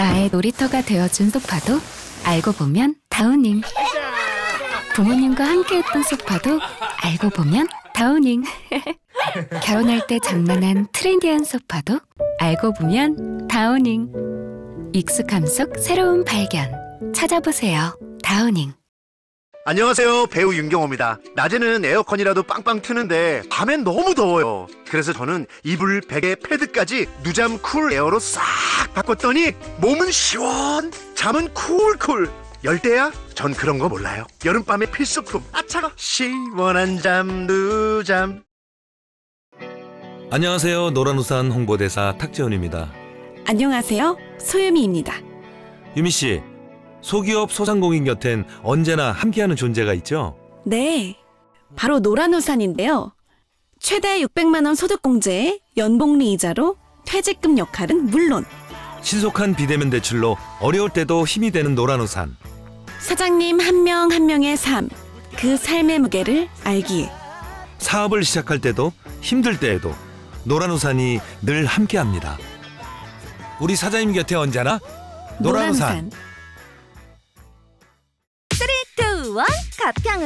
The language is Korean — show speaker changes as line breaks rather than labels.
나의 놀이터가 되어준 소파도 알고 보면 다우닝. 부모님과 함께했던 소파도 알고 보면 다우닝. 결혼할 때 장만한 트렌디한 소파도 알고 보면 다우닝. 익숙함 속 새로운 발견. 찾아보세요. 다우닝.
안녕하세요, 배우 윤경호입니다. 낮에는 에어컨이라도 빵빵 트는데 밤엔 너무 더워요. 그래서 저는 이불, 베개, 패드까지 누잠 쿨 에어로 싹 바꿨더니 몸은 시원, 잠은 쿨쿨. 열대야? 전 그런 거 몰라요. 여름밤의 필수품, 아차가 시원한 잠 누잠.
안녕하세요, 노란우산 홍보대사 탁재훈입니다.
안녕하세요, 소유미입니다.
유미씨, 소기업 소상공인 곁엔 언제나 함께하는 존재가 있죠?
네, 바로 노란우산인데요. 최대 600만 원 소득공제에 연복리 이자로 퇴직금 역할은 물론
신속한 비대면 대출로 어려울 때도 힘이 되는 노란우산.
사장님 한 명 한 명의 삶, 그 삶의 무게를 알기에
사업을 시작할 때도 힘들 때에도 노란우산이 늘 함께합니다. 우리 사장님 곁에 언제나 노란우산.
3, 2, 1 가평